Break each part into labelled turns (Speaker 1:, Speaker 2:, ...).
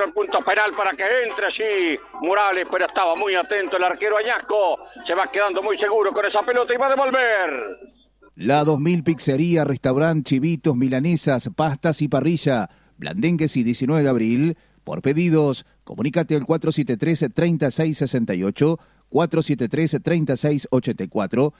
Speaker 1: el punto penal para que entre allí Morales, pero estaba muy atento el arquero Añasco. Se va quedando muy seguro con esa pelota y va a devolver.
Speaker 2: La 2000 Pizzería, Restaurante, Chivitos, Milanesas, Pastas y Parrilla. Blandengues y 19 de abril. Por pedidos, comunícate al 473-3668, 473-3684,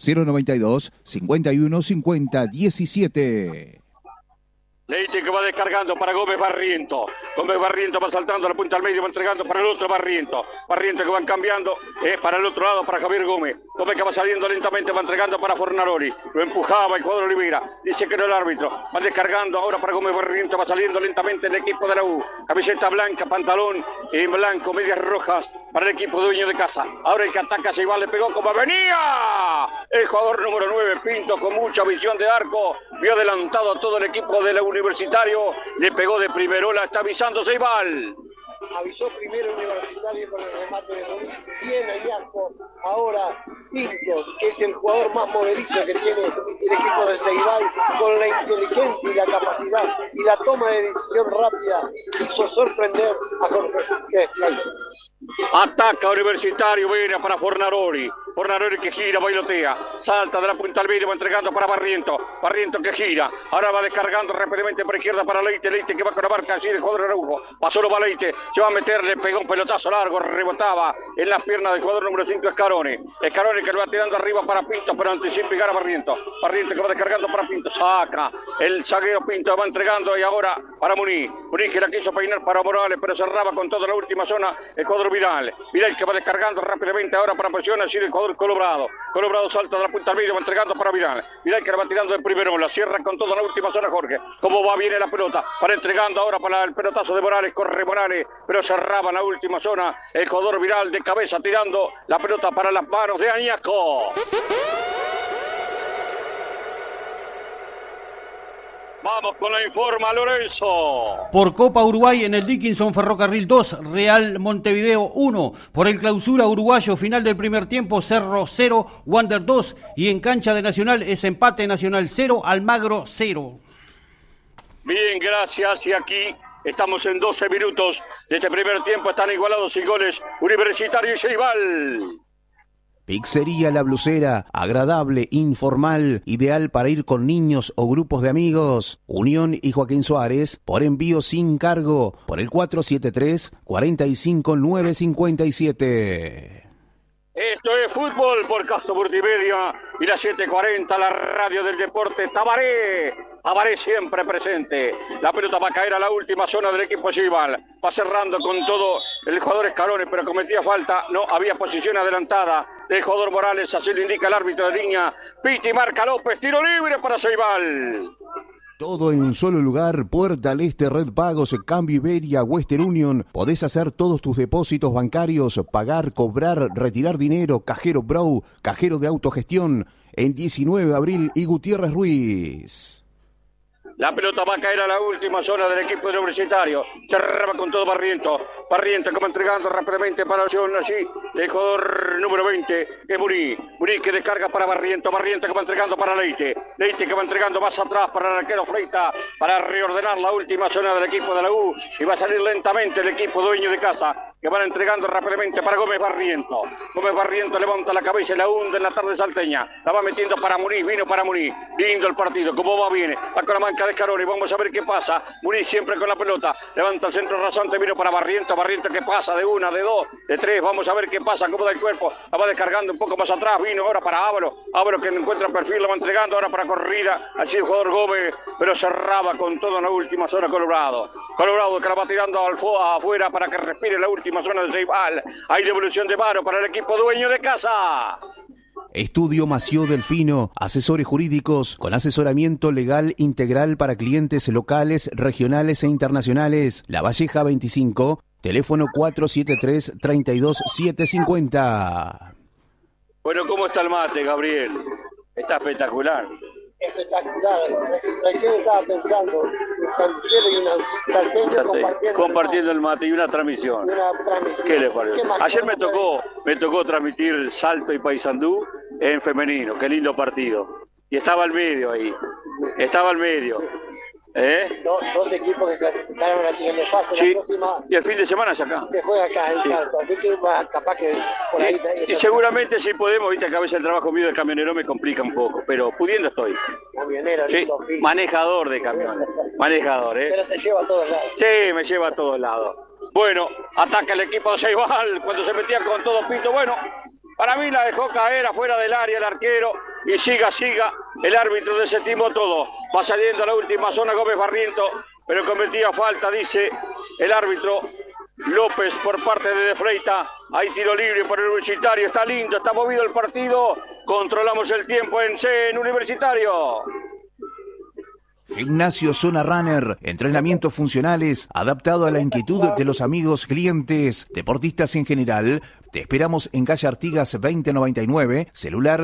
Speaker 2: 092-5150-17.
Speaker 1: Leite que va descargando para Gómez Barriento. Gómez Barriento va saltando a la punta al medio, va entregando para el otro Barriento. Barriento que van cambiando para el otro lado para Javier Gómez. Gómez que va saliendo lentamente, va entregando para Fornaroli. Lo empujaba el jugador Olivera. Dice que no el árbitro. Va descargando ahora para Gómez Barriento. Va saliendo lentamente el equipo de la U. Camiseta blanca, pantalón en blanco, medias rojas para el equipo dueño de casa. Ahora el que ataca se va, le pegó como venía. El jugador número 9, Pinto, con mucha visión de arco. Vio adelantado a todo el equipo de la Universitario, le pegó de primerola, está avisando Ceibal.
Speaker 3: Avisó primero Universitario con el remate de Luis, bien Añasco, ahora Pinto, que es el jugador más movedizo que tiene el equipo de Ceibal, con la inteligencia y la capacidad y la toma de decisión rápida, hizo sorprender a Jorge Esclay.
Speaker 1: Ataca Universitario, viene para Fornaroli. Fornaroli que gira, bailotea, salta de la punta al medio, va entregando para Barriento. Barriento que gira, ahora va descargando rápidamente por izquierda para Leite. Leite que va con la marca así de jugador Araujo. Pasó lo va Leite, se va a meter, le pegó un pelotazo largo, rebotaba en las piernas del jugador número 5, Escarone. Escarone que lo va tirando arriba para Pinto, pero antes sin pegar a Barriento. Barriento que va descargando para Pinto, saca el zaguero Pinto, va entregando y ahora para Muní. Muní que la quiso peinar para Morales, pero cerraba con toda la última zona el cuadro Vidal. Vidal que va descargando rápidamente ahora para presión así del jugador Colobrado. Colobrado salta de la punta al medio, va entregando para Vidal. Vidal que la va tirando de primero, la cierra con toda la última zona Jorge. Cómo va, viene la pelota, para entregando ahora para el pelotazo de Morales, corre Morales, pero cerraba la última zona el jugador Vidal de cabeza tirando la pelota para las manos de Añasco. Vamos con la informa Lorenzo.
Speaker 4: Por Copa Uruguay en el Dickinson Ferrocarril 2, Real Montevideo 1. Por el Clausura Uruguayo, final del primer tiempo, Cerro 0, Wander 2. Y en cancha de Nacional es empate, Nacional 0, Almagro 0.
Speaker 1: Bien, gracias. Y aquí estamos en 12 minutos de este primer tiempo. Están igualados sin goles Universitario y Ceibal.
Speaker 2: Pizzería La Blusera, agradable, informal, ideal para ir con niños o grupos de amigos. Unión y Joaquín Suárez, por envío sin cargo, por el 473-45957.
Speaker 1: Esto es fútbol por Castro Multimedia y la 740, la radio del deporte. Tabaré siempre presente. La pelota va a caer a la última zona del equipo Ceibal. Va cerrando con todo el jugador Escarone, pero cometía falta. No había posición adelantada del jugador Morales. Así lo indica el árbitro de línea. Piti marca López. Tiro libre para Ceibal.
Speaker 2: Todo en un solo lugar, Puerta al Este, Red Pagos, Cambio Iberia, Western Union. Podés hacer todos tus depósitos bancarios, pagar, cobrar, retirar dinero, Cajero Bro, Cajero de Autogestión, en 19 de abril y Gutiérrez Ruiz.
Speaker 1: La pelota va a caer a la última zona del equipo universitario. Cerraba con todo Barriento. Barriento como entregando rápidamente para allí el jugador número 20, que es Murí. Murí que descarga para Barriento. Barriento que va entregando para Leite. Leite que va entregando más atrás para el arquero Freita para reordenar la última zona del equipo de la U. Y va a salir lentamente el equipo dueño de casa, que van entregando rápidamente para Gómez Barriento. Gómez Barriento levanta la cabeza y la hunde en la tarde salteña. La va metiendo para Murí, vino para Murí. Lindo el partido, como va, viene. Va con la manca de Escarone, vamos a ver qué pasa. Murí siempre con la pelota. Levanta el centro rasante, vino para Barriento. Barriento que pasa de una, de dos, de tres. Vamos a ver qué pasa, cómo da el cuerpo. La va descargando un poco más atrás. Vino ahora para Ávalo. Ávalo que encuentra el perfil, la va entregando ahora para corrida. Así el jugador Gómez, pero cerraba con todo en la última zona Colorado. Colorado que la va tirando afuera para que respire la última zona de Ceibal. Hay devolución de mano para el equipo dueño de casa.
Speaker 2: Estudio Mació Delfino, asesores jurídicos con asesoramiento legal integral para clientes locales, regionales e internacionales. La Valleja 25, teléfono 473-32750.
Speaker 1: Bueno, ¿cómo está el mate, Gabriel? Está espectacular.
Speaker 3: Espectacular. Recién estaba pensando y una salteña
Speaker 1: compartiendo el mate y una transmisión. ¿Qué le parece? Ayer me tocó transmitir Salto y Paysandú en femenino. Qué lindo partido. Y estaba al medio ahí.
Speaker 3: Dos equipos que clasificaron a la siguiente fase.
Speaker 1: Sí.
Speaker 3: La próxima
Speaker 1: Y el fin de semana es acá.
Speaker 3: se juega acá en Salto, así que capaz que por ahí...
Speaker 1: Y seguramente si podemos, viste que a veces el trabajo mío de camionero me complica un poco, pero pudiendo estoy.
Speaker 3: Camionero,
Speaker 1: Sí,
Speaker 3: lindo oficio.
Speaker 1: manejador de camiones. Manejador,
Speaker 3: Pero te lleva a todos lados.
Speaker 1: Sí, me lleva a todos lados. Bueno, ataca el equipo de Ceibal cuando se metía con todo pito. Bueno, para mí la dejó caer afuera del área el arquero y siga. El árbitro desestimó todo. Va saliendo a la última zona Gómez Barriento, pero cometía falta, dice el árbitro López por parte de De Freitas. Hay tiro libre por el Universitario. Está lindo, está movido el partido. Controlamos el tiempo en Universitario.
Speaker 2: Gimnasio Zona Runner, entrenamientos funcionales adaptado a la inquietud de los amigos, clientes, deportistas en general. Te esperamos en calle Artigas 2099, celular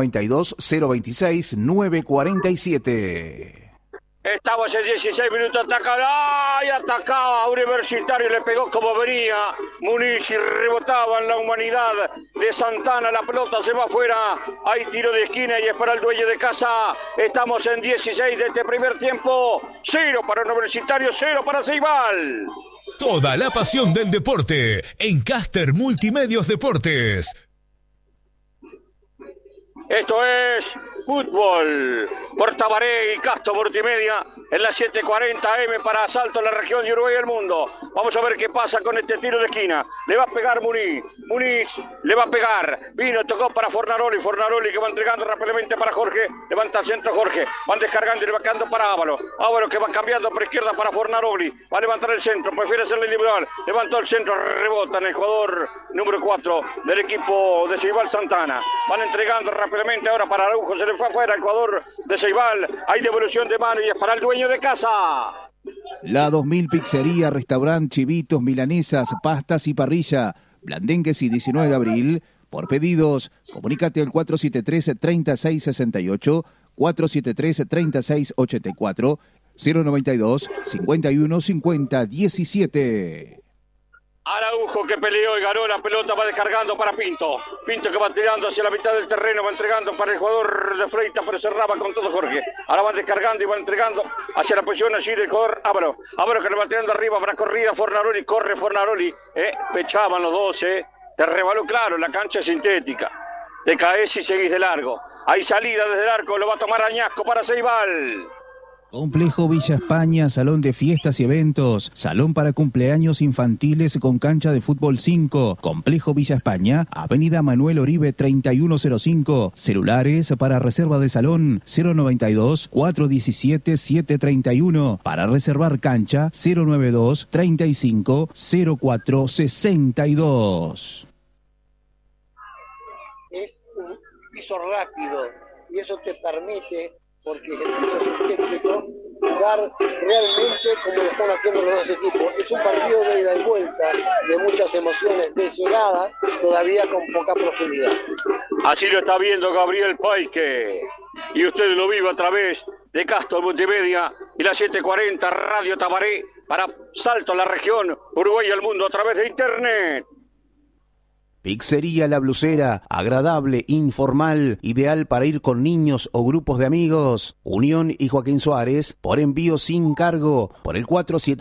Speaker 2: 092-026-947.
Speaker 1: Estamos en 16 minutos atacando. ¡Ay! Atacaba Universitario, le pegó como venía Muniz y rebotaba en la humanidad de Santana. La pelota se va afuera. Hay tiro de esquina y es para el dueño de casa. Estamos en 16 de este primer tiempo. 0 para Universitario, 0 para Ceibal.
Speaker 5: Toda la pasión del deporte en Caster Multimedios Deportes.
Speaker 1: Esto es fútbol por Tabaré y Casto Multimedia en la 7:40 AM para Salto, la región de Uruguay y el mundo. Vamos a ver qué pasa con este tiro de esquina. Le va a pegar Muniz le va a pegar. Tocó para Fornaroli que va entregando rápidamente para Jorge. Levanta el centro Jorge. Van descargando y le va quedando para Ávalo que va cambiando por izquierda para Fornaroli. Va a levantar el centro, prefiere hacerle individual. Levantó el centro, rebota en el jugador número 4 del equipo de Ceibal Santana. Van entregando rápidamente ahora para Araujo, se le fue afuera el jugador de Ceibal. Hay devolución de mano y es para el dueño de casa.
Speaker 2: La 2000 Pizzería, Restaurant, Chivitos, Milanesas, Pastas y Parrilla. Blandengues y 19 de abril. Por pedidos, comunícate al 473-3668, 473-3684, 092-5150-17.
Speaker 1: Araujo que peleó y ganó la pelota, va descargando para Pinto que va tirando hacia la mitad del terreno, va entregando para el jugador de Freitas, pero cerraba con todo Jorge. Ahora va descargando y va entregando hacia la posición allí del jugador Ávalo que le va tirando arriba para corrida Fornaroli, corre Fornaroli, pechaban los dos, te rebaló claro, la cancha es sintética, te caes y seguís de largo. Hay salida desde el arco, lo va a tomar Añasco para Ceibal.
Speaker 2: Complejo Villa España, salón de fiestas y eventos, salón para cumpleaños infantiles con cancha de fútbol 5. Complejo Villa España, Avenida Manuel Oribe 3105. Celulares para reserva de salón 092-417-731. Para reservar cancha 092-35-0462.
Speaker 3: Es un piso rápido y eso te permite, porque el piso sintético, jugar realmente como lo están haciendo los dos equipos. Es un partido de ida y vuelta, de muchas emociones, de llegada, todavía con poca profundidad.
Speaker 1: Así lo está viendo Gabriel Paique. Y usted lo vive a través de Casto Multimedia y la 740 Radio Tabaré para Salto, la región, Uruguay y el mundo a través de internet.
Speaker 2: Pizzería La Blusera, agradable, informal, ideal para ir con niños o grupos de amigos. Unión y Joaquín Suárez, por envío sin cargo, por el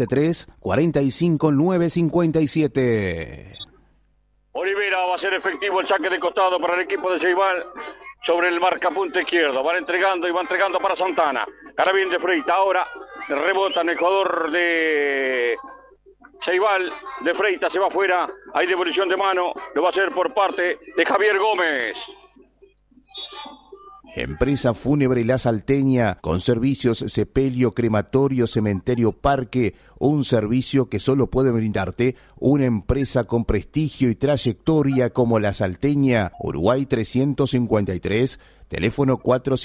Speaker 2: 473-45957.
Speaker 1: Olivera va a ser efectivo el saque de costado para el equipo de Ceibal sobre el marcapunto izquierdo. Van entregando y va entregando para Santana. Ahora bien de Freitas, ahora rebota en el jugador de Ceibal, de Freitas se va afuera, hay devolución de mano, lo va a hacer por parte de Javier Gómez.
Speaker 2: Empresa Fúnebre La Salteña, con servicios sepelio, crematorio, cementerio, parque, un servicio que solo puede brindarte una empresa con prestigio y trayectoria como La Salteña, Uruguay 353, teléfono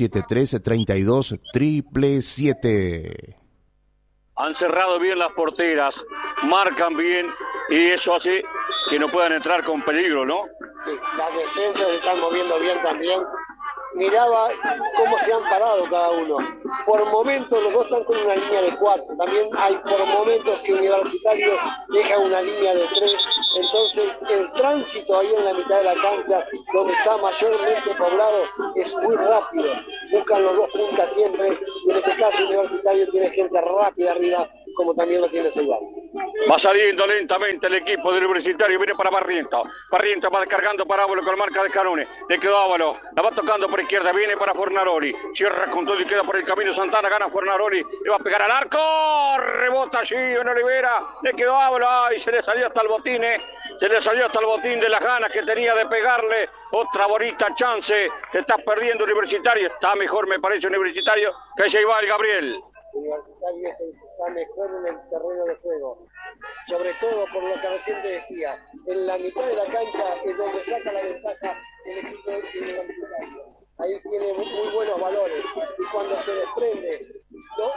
Speaker 2: 473-32-777.
Speaker 1: Han cerrado bien las porteras, marcan bien y eso hace que no puedan entrar con peligro, ¿no?
Speaker 3: Sí, las defensas se están moviendo bien también. Miraba cómo se han parado cada uno. Por momentos los dos están con una línea de 4. También hay por momentos que Universitario deja una línea de 3 Entonces el tránsito ahí en la mitad de la cancha, donde está mayormente poblado, es muy rápido. Buscan los dos puntas siempre, y en este caso Universitario tiene gente rápida arriba, como también lo tiene Ceibal.
Speaker 1: Va saliendo lentamente el equipo del Universitario, viene para Barriento. Barriento va descargando para Ávalo con marca de Canone. Le quedó Ávalo, la va tocando por izquierda, viene para Fornaroli. Cierra con todo y queda por el camino Santana, gana Fornaroli. Le va a pegar al arco, rebota allí en Olivera. Le quedó Ávalo, ay, se le salió hasta el botín, Se le salió hasta el botín de las ganas que tenía de pegarle. Otra bonita chance, se está perdiendo Universitario. Está mejor, me parece, Universitario que Ceibal, Gabriel.
Speaker 3: Universitario está mejor en el terreno de juego, sobre todo por lo que recién te decía, en la mitad de la cancha es donde saca la ventaja el equipo Universitario. Ahí tiene muy buenos valores, y cuando se desprende los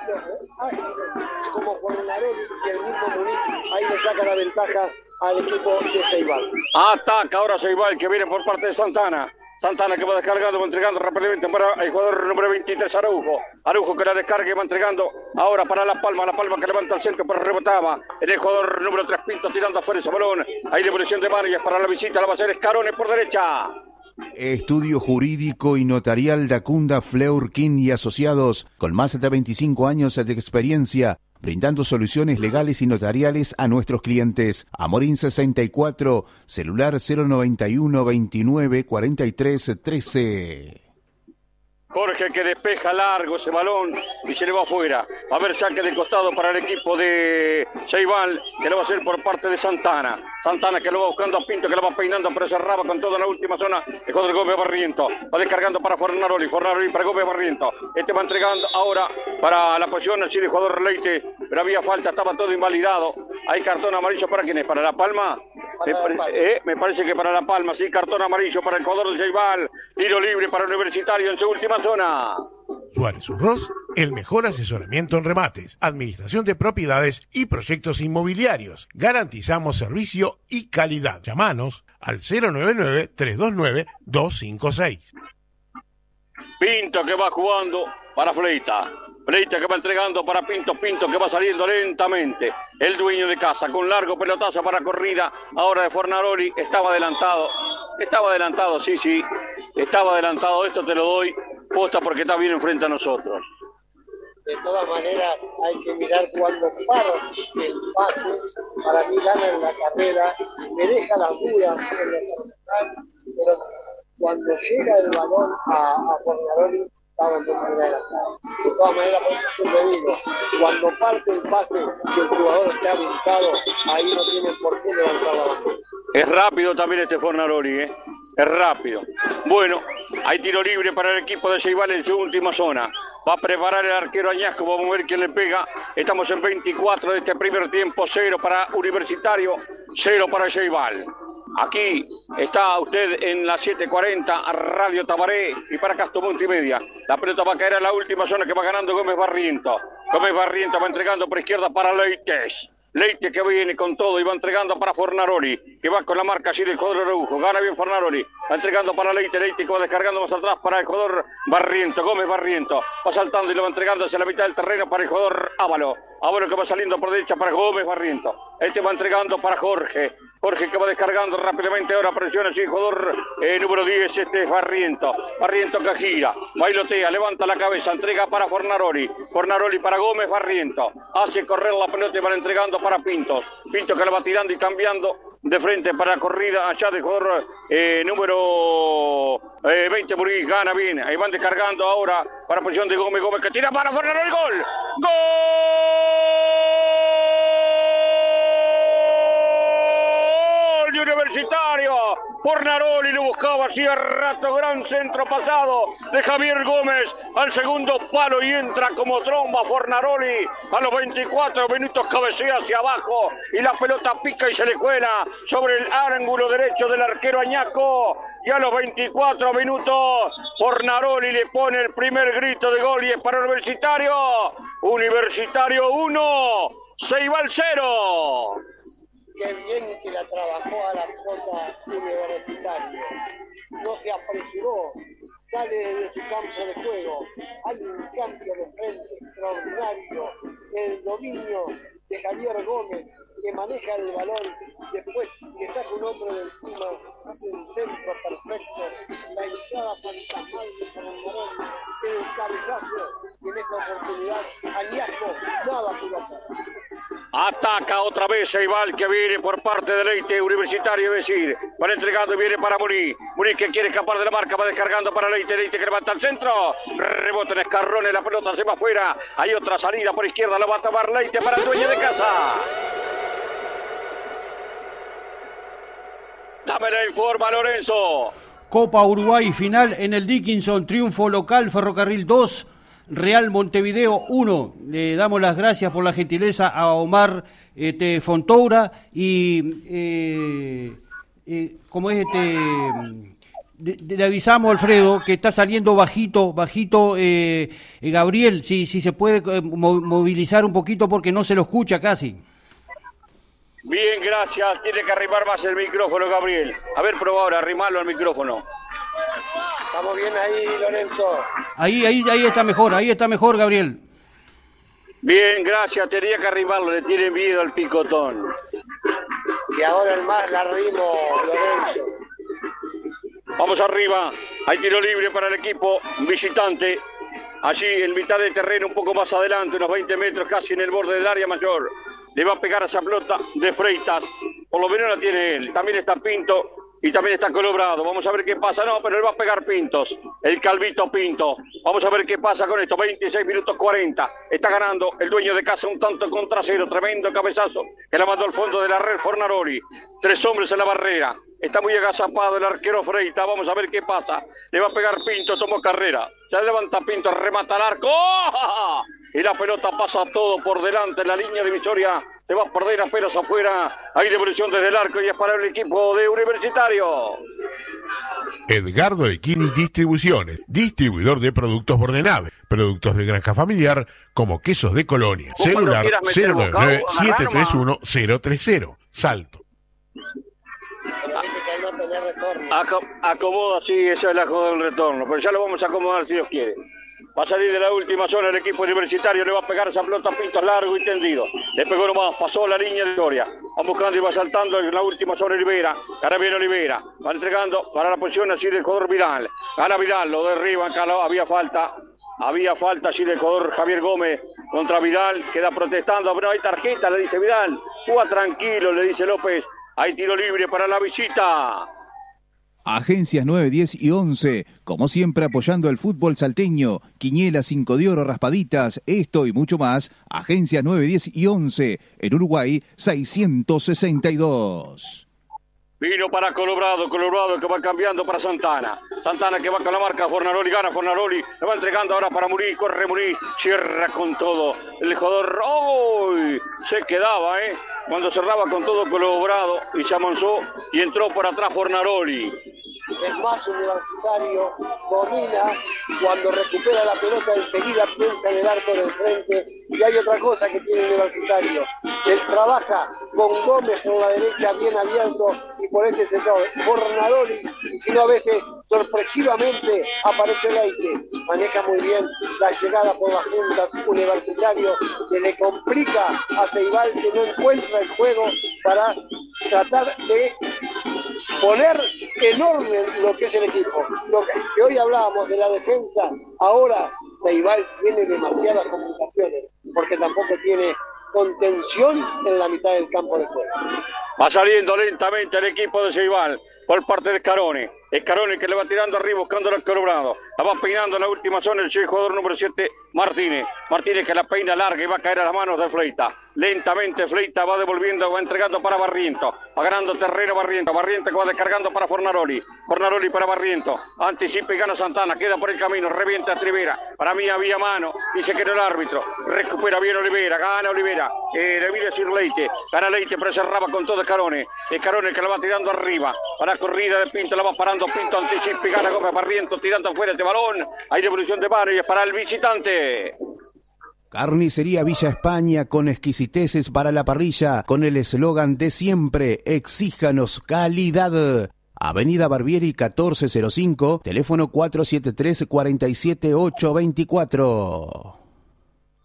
Speaker 3: ágiles como Fornaroli y el mismo Muniz, ahí le saca la ventaja al equipo de Ceibal.
Speaker 1: Ataca ahora Ceibal, que viene por parte de Santana. Santana que va descargando, va entregando rápidamente para el jugador número 23, Araujo. Araujo que la descarga y va entregando ahora para La Palma que levanta el centro, pero rebotaba. El jugador número 3, Pinto, tirando afuera ese balón. Hay devolución de Vargas para la visita, la va a hacer Escarone por derecha.
Speaker 2: Estudio jurídico y notarial Dacunda Fleurkin y Asociados, con más de 25 años de experiencia, brindando soluciones legales y notariales a nuestros clientes. Amorín 64, celular 091 29 43 13.
Speaker 1: Jorge que despeja largo ese balón y se le va afuera. A ver, saque de costado para el equipo de Ceibal, que lo va a hacer por parte de Santana. Santana que lo va buscando a Pinto, que lo va peinando, pero cerraba con toda la última zona. El jugador de Gómez Barriento va descargando para Fornaroli para Gómez Barriento. Este va entregando ahora para la posición así de jugador Leite, pero había falta, estaba todo invalidado. Hay cartón amarillo para quién es, para La Palma. Me parece que para La Palma, sí, cartón amarillo para el jugador de Ceibal. Tiro libre para el Universitario en su última zona.
Speaker 6: Suárez Urroz, el mejor asesoramiento en remates, administración de propiedades y proyectos inmobiliarios. Garantizamos servicio y calidad. Llámanos al 099-329-256.
Speaker 1: Pinto que va jugando para Fleita. Fleita que va entregando para Pinto, Pinto que va saliendo lentamente. El dueño de casa con largo pelotazo para corrida. Ahora de Fornaroli, estaba adelantado, sí, estaba adelantado, esto te lo doy, posta porque está bien enfrente a nosotros.
Speaker 3: De todas maneras hay que mirar cuando para el pase, para mí gana en la carrera, me deja las dudas en el terminal, pero cuando llega el balón a Fornaroli, estaba en buena adelantada. De todas maneras, por eso te digo, cuando parte el pase que el jugador esté habilitado, ahí no tiene por qué levantar la bandera.
Speaker 1: Es rápido también este Fornaroli, es rápido. Bueno, hay tiro libre para el equipo de Ceibal en su última zona. Va a preparar el arquero Añasco, vamos a ver quién le pega. Estamos en 24 de este primer tiempo, 0 para Universitario, 0 para Ceibal. Aquí está usted en la 740 a Radio Tabaré y para Castro Multimedia. La pelota va a caer a la última zona que va ganando Gómez Barriento. Gómez Barriento va entregando por izquierda para Leites. Leite que viene con todo y va entregando para Fornaroli, que va con la marca así del jugador Araujo. Gana bien Fornaroli, va entregando para Leite, Leite que va descargando más atrás para el jugador Barriento, Gómez Barriento. Va saltando y lo va entregando hacia la mitad del terreno para el jugador Ávalo. Ávalo que va saliendo por derecha para Gómez Barriento. Este va entregando para Jorge. Jorge que va descargando rápidamente, ahora presiona así el jugador número 10, este es Barriento. Barriento que gira, bailotea, levanta la cabeza, entrega para Fornaroli. Fornaroli para Gómez Barriento. Hace correr la pelota y van entregando para Pinto. Pinto que la va tirando y cambiando de frente para la corrida allá del jugador número 20, Murillo, gana bien. Ahí van descargando ahora para posición de Gómez. Gómez que tira para Fornaroli, gol. ¡Gol! Universitario, Fornaroli lo buscaba hacía rato, gran centro pasado de Javier Gómez al segundo palo y entra como tromba Fornaroli a los 24 minutos, cabecea hacia abajo y la pelota pica y se le cuela sobre el ángulo derecho del arquero Añasco y a los 24 minutos Fornaroli le pone el primer grito de gol y es para Universitario. Universitario 1, Ceibal 0.
Speaker 3: Qué bien que la trabajó a la pelota Universitario. No se apresuró, sale de su campo de juego. Hay un cambio de frente extraordinario. El dominio de Javier Gómez, que maneja el balón después le saca un hombre de encima, hace un centro perfecto, la entrada fantasmal de Morón, el cabezazo, y en esta oportunidad Añasco nada pudo hacer.
Speaker 1: Ataca otra vez Ceibal, que viene por parte de Leite Universitario, es decir, va entregando y viene para Murí que quiere escapar de la marca, va descargando para Leite que levanta al centro, rebota en Escarrones, la pelota se va afuera, hay otra salida por izquierda, la va a tomar Leite para el dueño de casa. Dame la informa, Lorenzo.
Speaker 4: Copa Uruguay final en el Dickinson, triunfo local, Ferrocarril 2, Real Montevideo 1. Le damos las gracias por la gentileza a Omar Fontoura y como es le avisamos a Alfredo que está saliendo bajito Gabriel, si se puede movilizar un poquito porque no se lo escucha casi.
Speaker 1: Bien, gracias. Tiene que arrimar más el micrófono, Gabriel. A ver, prueba ahora, arrimarlo al micrófono.
Speaker 3: Estamos bien ahí, Lorenzo.
Speaker 4: Ahí está mejor, Gabriel.
Speaker 1: Bien, gracias. Tenía que arrimarlo, le tiene miedo al picotón.
Speaker 3: Y ahora el más la arrimo, Lorenzo.
Speaker 1: Vamos arriba. Hay tiro libre para el equipo visitante. Allí en mitad del terreno, un poco más adelante, unos 20 metros, casi en el borde del área mayor. Le va a pegar a esa pelota de Freitas. Por lo menos la tiene él. También está Pinto y también está Colobrado. Vamos a ver qué pasa. No, pero él va a pegar Pintos. El Calvito Pinto. Vamos a ver qué pasa con esto. 26 minutos 40. Está ganando el dueño de casa un tanto contra cero. Tremendo cabezazo que la mandó al fondo de la red Fornaroli. 3 hombres en la barrera. Está muy agazapado el arquero Freitas. Vamos a ver qué pasa. Le va a pegar Pinto. Tomó carrera. Se levanta Pinto. Remata al arco. ¡Oh! Y la pelota pasa todo por delante en la línea divisoria. Se va a perder apenas afuera. Hay devolución desde el arco y es para el equipo de Universitario.
Speaker 6: Edgardo Equini Distribuciones, distribuidor de productos Bordenave, productos de granja familiar como quesos de Colonia. Celular 099-731-030. Salto.
Speaker 1: Acomoda, sí, esa es la joda del retorno, pero ya lo vamos a acomodar si Dios quiere. Va a salir de la última zona el equipo Universitario, le va a pegar esa pelota a Pintos largo y tendido. Le pegó nomás, pasó la línea de historia. Va buscando y va saltando en la última zona Olivera. Ahora viene Olivera, va entregando para la posición así del jugador Vidal. Gana Vidal, lo derriban, había falta allí del jugador Javier Gómez contra Vidal. Queda protestando, pero hay tarjeta, le dice Vidal. Juega tranquilo, le dice López. Hay tiro libre para la visita.
Speaker 2: Agencias 9, 10 y 11, como siempre apoyando el fútbol salteño, Quiñelas, 5 de oro, raspaditas, esto y mucho más. Agencias 9, 10 y 11, en Uruguay 662.
Speaker 1: Vino para Colobrado que va cambiando para Santana que va con la marca, Fornaroli gana, Fornaroli le va entregando ahora para Murí, corre Murí, cierra con todo, el jugador, ¡oh! Se quedaba, cuando cerraba con todo Colobrado y se amansó y entró por atrás Fornaroli.
Speaker 3: Es más Universitario, domina, cuando recupera la pelota enseguida piensa en el arco del frente, y hay otra cosa que tiene Universitario, él trabaja con Gómez por la derecha bien abierto y por este sector, Fornaroli, y si no a veces sorpresivamente aparece Leite, maneja muy bien la llegada por las puntas. Universitario, que le complica a Ceibal, que no encuentra el juego para tratar de poner en orden lo que es el equipo. Lo que hoy hablábamos de la defensa, ahora Ceibal tiene demasiadas complicaciones, porque tampoco tiene contención en la mitad del campo de juego.
Speaker 1: Va saliendo lentamente el equipo de Ceibal por parte de Escarone que le va tirando arriba buscando el Colobrado. La va peinando en la última zona el jugador número 7, Martínez que la peina larga y va a caer a las manos de Fleita. Lentamente Fleita va devolviendo, va entregando para Barriento, va ganando terreno Barriento que va descargando para Fornaroli para Barriento, anticipa y gana Santana, queda por el camino, revienta a Trivera, para mí había mano, dice que no el árbitro, recupera bien Olivera, gana Olivera, le viene a decir Leite, gana Leite, pero cerraba con todo Escarone que la va tirando arriba, para corrida de Pinto, la va parando Pinto, anticipa y gana Gómez Barriento, tirando afuera este balón, hay devolución de mano y es para el visitante.
Speaker 2: Carnicería Villa España, con exquisiteces para la parrilla, con el eslogan de siempre, exíjanos calidad. Avenida Barbieri 1405, teléfono 473-47824.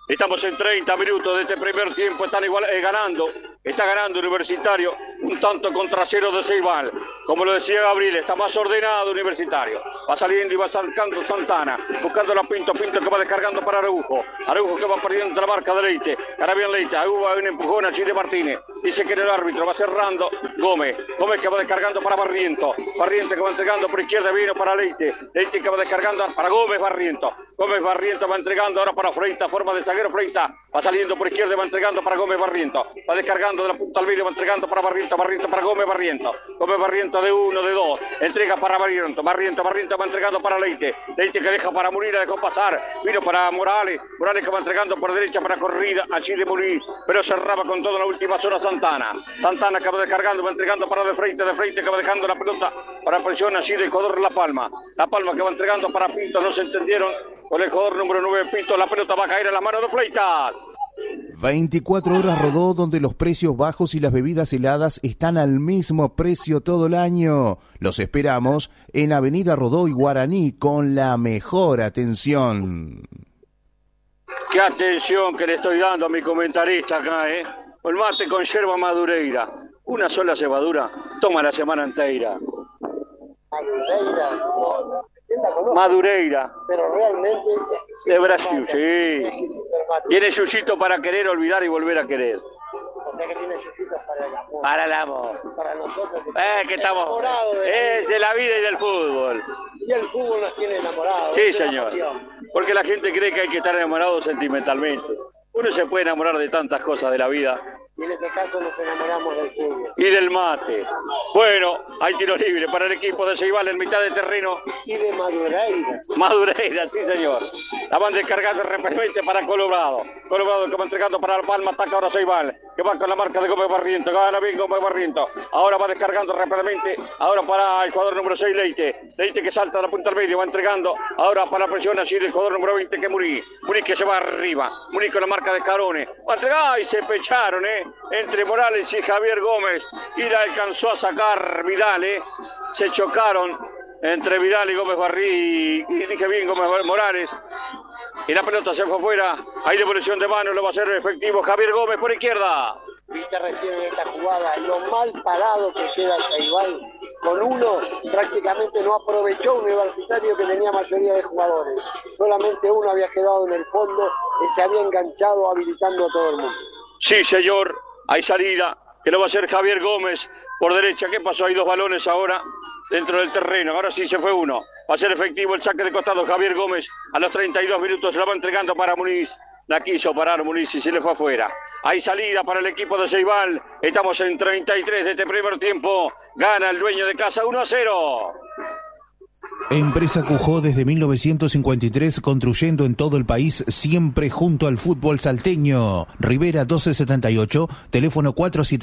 Speaker 1: Estamos en 30 minutos de este primer tiempo. Están ganando. Está ganando Universitario. Un tanto contra 0 de Ceibal. Como lo decía Gabriel, está más ordenado Universitario. Va saliendo y va sacando Santana. Buscando a Pinto. Pinto que va descargando para Araujo. Araujo que va perdiendo la marca de Leite. Ahora bien Leite. Hubo un empujón a Chile Martínez. Dice que el árbitro va cerrando. Gómez. Gómez que va descargando para Barriento. Barriento que va entregando por izquierda. Vino para Leite. Leite que va descargando para Gómez Barriento. Gómez Barriento va entregando ahora para Freita. Forma de zaguero Freita. Va saliendo por izquierda y va entregando para Gómez Barriento. Va descargando de la punta al medio. Va entregando para Barriento. Barriento para Gómez Barriento. Gómez Barriento de 1, de 2. Entrega para Barriento. Barriento va entregando para Leite. Leite que deja para Murir. Dejó pasar. Vino para Morales. Morales que va entregando por derecha para corrida a Chile Murir. Pero cerraba con toda la última zona Santana. Santana que va descargando. Va entregando para De Freite. De Freite que va dejando la pelota para presión así del jugador La Palma. La Palma que va entregando para Pinto. No se entendieron con el jugador número 9 Pinto. La pelota va a caer en la mano de Fleitas.
Speaker 2: 24 horas Rodó, donde los precios bajos y las bebidas heladas están al mismo precio todo el año. Los esperamos en Avenida Rodó y Guaraní con la mejor atención.
Speaker 1: Qué atención que le estoy dando a mi comentarista acá, El mate con yerba madureira. Una sola cebadura toma la semana entera.
Speaker 3: Madureira, no.
Speaker 1: Madureira.
Speaker 3: Pero realmente...
Speaker 1: De Brasil, sí. Tiene yuyito para querer, olvidar y volver a querer.
Speaker 3: O sea que tiene yuyitos para el amor.
Speaker 1: Para el amor.
Speaker 3: Para nosotros
Speaker 1: que estamos... Es de la vida y del fútbol.
Speaker 3: Y el fútbol nos tiene enamorados.
Speaker 1: Sí, señor. Porque la gente cree que hay que estar enamorado sentimentalmente. Uno se puede enamorar de tantas cosas de la vida.
Speaker 3: Y en este caso nos enamoramos del fútbol.
Speaker 1: Y del mate. Bueno, hay tiro libre para el equipo de Ceibal en mitad de terreno.
Speaker 3: Y de Madureira.
Speaker 1: Madureira, sí señor. La van descargando repetidamente para Colorado. Colorado que va entregando para La Palma. Ataca ahora Ceibal, que va con la marca de Gómez Barriento. Gana bien Gómez Barriento. Ahora va descargando rápidamente. Ahora para el jugador número 6, Leite. Leite que salta de la punta al medio. Va entregando. Ahora para la presión así del jugador número 20 que es Murí. Murí que se va arriba. Murí con la marca de Carone. Va a entregar y se pecharon, entre Morales y Javier Gómez, y la alcanzó a sacar Vidal, se chocaron entre Vidal y Gómez Barrí, y dije bien Gómez Morales, y la pelota se fue afuera. Hay devolución de mano, lo va a hacer efectivo Javier Gómez por izquierda.
Speaker 3: Viste recién en esta jugada lo mal parado que queda Ceibal. Con uno prácticamente no aprovechó Universitario, que tenía mayoría de jugadores. Solamente uno había quedado en el fondo y se había enganchado habilitando a todo el mundo.
Speaker 1: Sí, señor. Hay salida, que lo va a hacer Javier Gómez por derecha. ¿Qué pasó? Hay dos balones ahora dentro del terreno. Ahora sí se fue uno. Va a ser efectivo el saque de costado. Javier Gómez a los 32 minutos la va entregando para Muniz. La quiso parar Muniz y se le fue afuera. Hay salida para el equipo de Ceibal. Estamos en 33 de este primer tiempo. Gana el dueño de casa 1-0.
Speaker 2: Empresa Cujó desde 1953, construyendo en todo el país, siempre junto al fútbol salteño. Rivera 1278, teléfono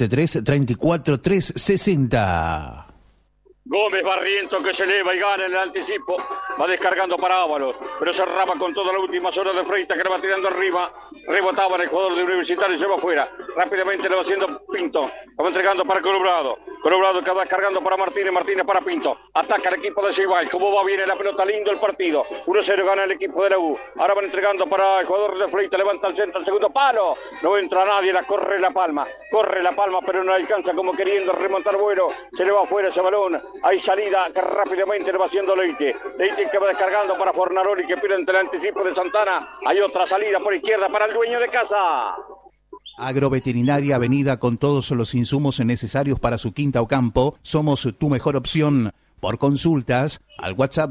Speaker 2: 473-34360.
Speaker 1: Gómez Barriento que se eleva y gana en el anticipo. Va descargando para Ábalos, pero cerraba con toda la última zona de Freita, que le va tirando arriba. Rebotaba en el jugador de Universitario y se va afuera. Rápidamente le va haciendo Pinto. Lo va entregando para Colorado. Colorado que va descargando para Martínez. Martínez para Pinto. Ataca el equipo de Ceibal. Como va bien en la pelota, lindo el partido. 1-0 gana el equipo de la U. Ahora van entregando para el jugador de Freita. Levanta el centro, el segundo palo. No entra nadie, la corre La Palma. Corre La Palma, pero no alcanza, como queriendo remontar vuelo. Se le va afuera ese balón. Hay salida que rápidamente le va haciendo Leite. Leite que va descargando para Fornaroli, que pide entre el anticipo de Santana. Hay otra salida por izquierda para el dueño de casa.
Speaker 2: Agroveterinaria Avenida, con todos los insumos necesarios para su quinta o campo. Somos tu mejor opción. Por consultas, al WhatsApp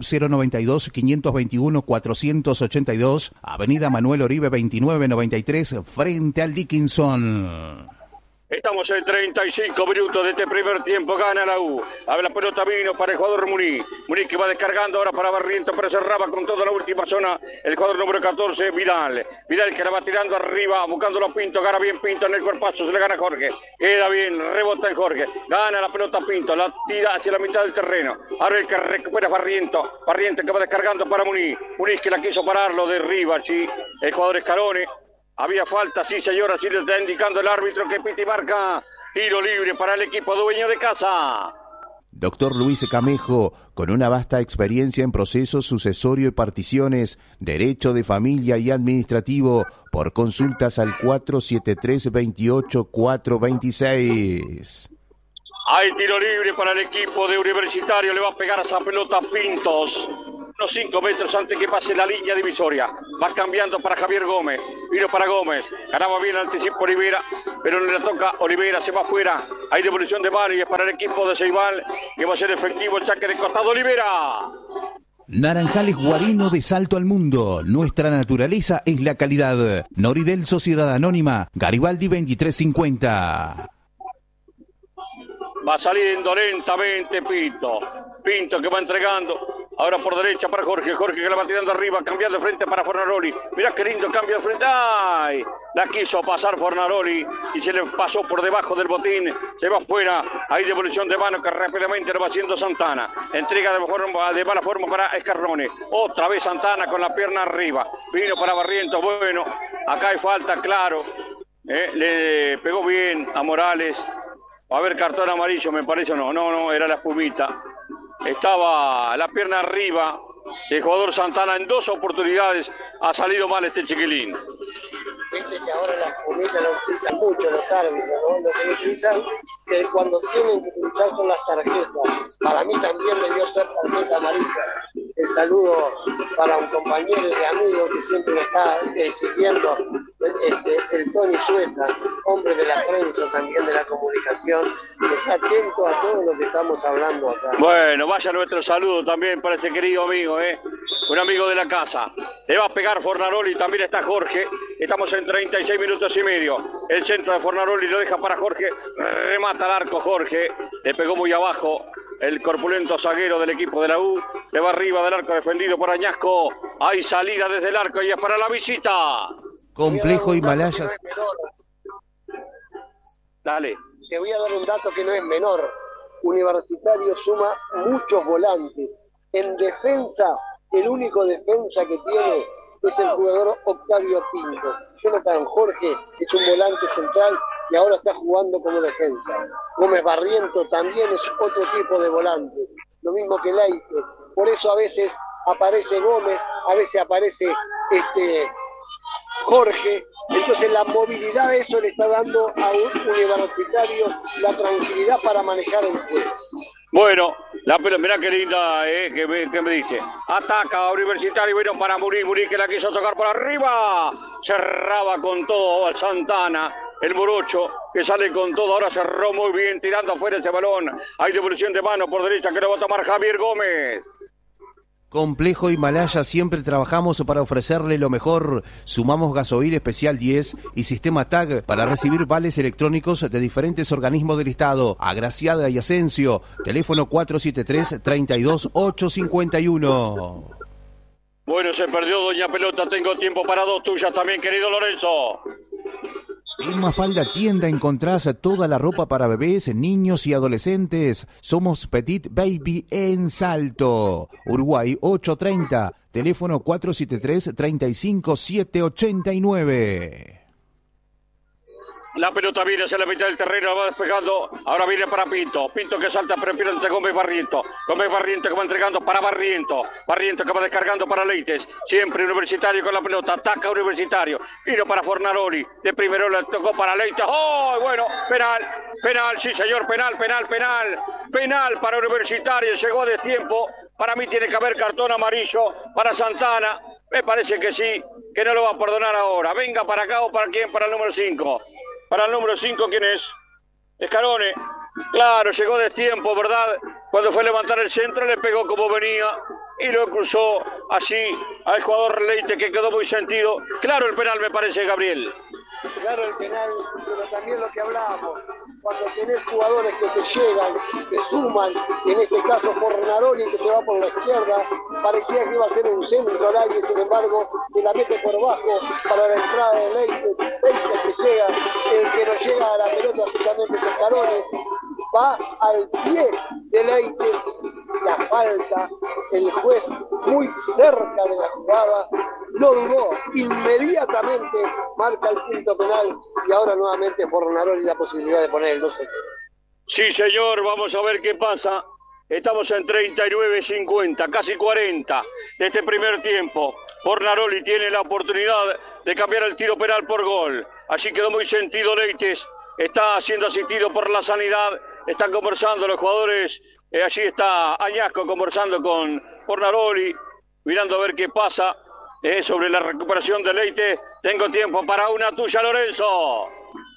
Speaker 2: 092-521-482, Avenida Manuel Oribe 2993, frente al Dickinson.
Speaker 1: Estamos en 35 minutos de este primer tiempo. Gana la U. A la pelota vino para el jugador Muní. Muní que va descargando ahora para Barriento, pero cerraba con toda la última zona el jugador número 14, Vidal. Vidal que la va tirando arriba, buscando los Pinto. Gana bien Pinto en el cuerpazo. Se le gana Jorge. Queda bien, rebota en Jorge. Gana la pelota Pinto. La tira hacia la mitad del terreno. Ahora el que recupera Barriento. Barriento que va descargando para Muní. Muní que la quiso parar, lo derriba, sí. El jugador Escarone. Había falta, sí señor, así le está indicando el árbitro que pita y marca tiro libre para el equipo dueño de casa.
Speaker 2: Doctor Luis Camejo, con una vasta experiencia en procesos sucesorio y particiones, derecho de familia y administrativo, por consultas al 473-28-426.
Speaker 1: Hay tiro libre para el equipo de Universitario, le va a pegar a esa pelota Pintos. Unos 5 metros antes que pase la línea divisoria. Va cambiando para Javier Gómez. Vino para Gómez. Ganaba bien el anticipo Olivera, pero no le toca. Olivera se va afuera. Hay devolución de mano y es para el equipo de Ceibal, que va a ser efectivo el saque de costado. Olivera.
Speaker 2: Naranjales Guarino de Salto al Mundo. Nuestra naturaleza es la calidad. Noridel Sociedad Anónima. Garibaldi 2350.
Speaker 1: Va saliendo lentamente Pinto. Pinto que va entregando. Ahora por derecha para Jorge. Jorge que la va tirando arriba. Cambiando de frente para Fornaroli. Mirá qué lindo cambio de frente. ¡Ay! La quiso pasar Fornaroli y se le pasó por debajo del botín. Se va afuera. Hay devolución de mano que rápidamente lo va haciendo Santana. Entrega de mala forma para Escarrone. Otra vez Santana con la pierna arriba. Vino para Barrientos. Bueno, acá hay falta, claro. Le pegó bien a Morales. Va a haber cartón amarillo, me parece. No, era la espumita. Estaba la pierna arriba del jugador Santana en 2 oportunidades. Ha salido mal este chiquilín.
Speaker 3: Viste que ahora las comitas lo utilizan mucho los árbitros, ¿no? Lo que utilizan es cuando tienen que utilizar con las tarjetas. Para mí también debió ser tarjeta amarilla. El saludo para un compañero y amigo que siempre me está siguiendo, el Tony Sueta, hombre de la prensa, también de la comunicación, que está atento a todo lo que estamos hablando acá.
Speaker 1: Bueno, vaya nuestro saludo también para este querido amigo, un amigo de la casa. Le va a pegar Fornaroli, también está Jorge. Estamos en 36 minutos y medio. El centro de Fornaroli lo deja para Jorge. Remata al arco Jorge. Le pegó muy abajo el corpulento zaguero del equipo de la U. Le va arriba del arco defendido por Añasco. Hay salida desde el arco y es para la visita.
Speaker 2: Complejo Himalayas.
Speaker 1: Dale.
Speaker 3: Te voy a dar un dato que no es menor. Universitario suma muchos volantes. En defensa, el único defensa que tiene es el jugador Octavio Pinto. Jonathan Jorge es un volante central y ahora está jugando como defensa. Gómez Barriento también es otro tipo de volante, lo mismo que Leite. Por eso a veces aparece Gómez, a veces aparece Jorge. Entonces la movilidad, eso le está dando a un Universitario la tranquilidad para manejar el juego.
Speaker 1: Bueno, la pelota, mirá qué linda, que me dice. Ataca a Universitario, vino para Murí que la quiso tocar por arriba. Cerraba con todo Santana, el morocho, que sale con todo. Ahora cerró muy bien, tirando afuera ese balón. Hay devolución de mano por derecha que lo va a tomar Javier Gómez.
Speaker 2: Complejo Himalaya, siempre trabajamos para ofrecerle lo mejor. Sumamos gasoil especial 10 y sistema TAG para recibir vales electrónicos de diferentes organismos del Estado. Agraciada y Asensio, teléfono 473-32851.
Speaker 1: Bueno, se perdió Doña Pelota, tengo tiempo para 2 tuyas también, querido Lorenzo.
Speaker 2: En Mafalda Tienda encontrás toda la ropa para bebés, niños y adolescentes. Somos Petit Baby en Salto. Uruguay 830, teléfono 473-35789.
Speaker 1: La pelota viene hacia la mitad del terreno, va despegando. Ahora viene para Pinto. Pinto que salta, pero pierde entre Gómez Barriento. Gómez Barriento que va entregando para Barriento. Barriento que va descargando para Leites. Siempre Universitario con la pelota. Ataca Universitario. Vino para Fornaroli. De primero le tocó para Leites. ¡Oh! Bueno, penal. Penal, sí señor. Penal para Universitario. Llegó de tiempo. Para mí tiene que haber cartón amarillo para Santana. Me parece que sí, que no lo va a perdonar ahora. Venga para acá o para quién, para el número 5. Para el número 5, ¿quién es? Escarone. Claro, llegó de tiempo, ¿verdad? Cuando fue a levantar el centro le pegó como venía y lo cruzó así al jugador Leite, que quedó muy sentido. Claro el penal, me parece, Gabriel.
Speaker 3: Claro el penal, pero también lo que hablábamos. Cuando tenés jugadores que te llegan, que suman, en este caso Fornaroli que se va por la izquierda, parecía que iba a ser un centro al aire, sin embargo, se la mete por bajo para la entrada de Leite que llega, el que no llega a la pelota justamente es Escarone, va al pie de Leite, la falta, el juez muy cerca de la jugada, no dudó, inmediatamente marca el punto penal y ahora nuevamente Fornaroli la posibilidad de poner el 2-0.
Speaker 1: Sí, señor, vamos a ver qué pasa. Estamos en 39-50, casi 40 de este primer tiempo. Fornaroli tiene la oportunidad de cambiar el tiro penal por gol. Allí quedó muy sentido Leites. Está siendo asistido por la sanidad. Están conversando los jugadores. Allí está Añasco conversando con Fornaroli, mirando a ver qué pasa sobre la recuperación de Leite. Tengo tiempo para una tuya, Lorenzo.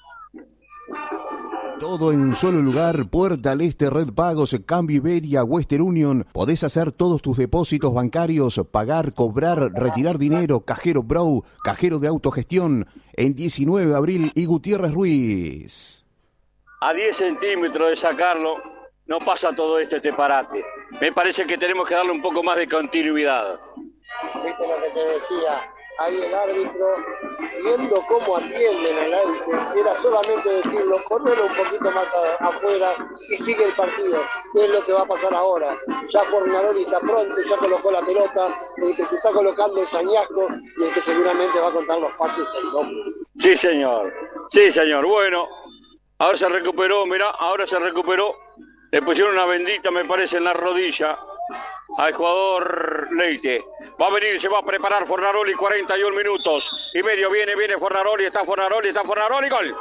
Speaker 2: Todo en un solo lugar, Puerta al Este, Red Pagos, Cambio Iberia, Western Union. Podés hacer todos tus depósitos bancarios, pagar, cobrar, retirar dinero, Cajero Bro, cajero de autogestión, en 19 de abril y Gutiérrez Ruiz.
Speaker 1: A 10 centímetros de sacarlo, no pasa todo este parate. Me parece que tenemos que darle un poco más de continuidad.
Speaker 3: Viste lo que te decía, ahí el árbitro, viendo cómo atienden al árbitro, era solamente decirlo, correrlo un poquito más afuera y sigue el partido. ¿Qué es lo que va a pasar ahora? Ya Fornaroli está pronto, ya colocó la pelota, el que se está colocando es Añasco y el que seguramente va a contar los pases es el hombre.
Speaker 1: Sí, señor. Sí, señor. Bueno, ahora se recuperó, mirá, ahora se recuperó. Le pusieron una bendita, me parece, en la rodilla al jugador Leite. Va a venir, se va a preparar Fornaroli, 41 minutos y medio. Viene Fornaroli, está Fornaroli, gol.